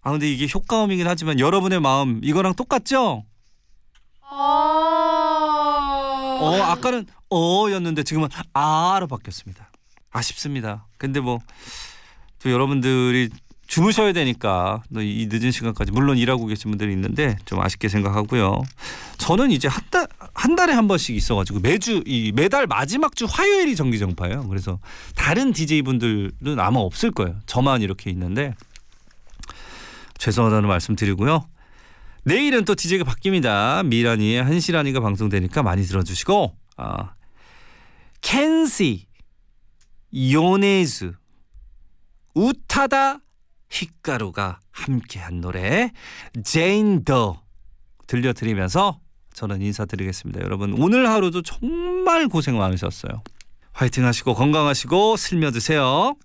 아 근데 이게 효과음이긴 하지만 여러분의 마음 이거랑 똑같죠? 아까는 였는데 지금은 아로 바뀌었습니다. 아쉽습니다. 근데 뭐 또 여러분들이 주무셔야 되니까 이 늦은 시간까지 물론 일하고 계신 분들이 있는데 좀 아쉽게 생각하고요. 저는 이제 한 달에 한 번씩 있어가지고 매달 마지막 주 화요일이 정기정파예요. 그래서 다른 DJ 분들은 아마 없을 거예요. 저만 이렇게 있는데 죄송하다는 말씀 드리고요. 내일은 또 DJ가 바뀝니다. 미라니의 한시라니가 방송되니까 많이 들어주시고 켄시, 요네즈, 우타다, 히카루가 함께한 노래 제인 더 들려드리면서 저는 인사드리겠습니다. 여러분 오늘 하루도 정말 고생 많으셨어요. 화이팅 하시고 건강하시고 슬며드세요.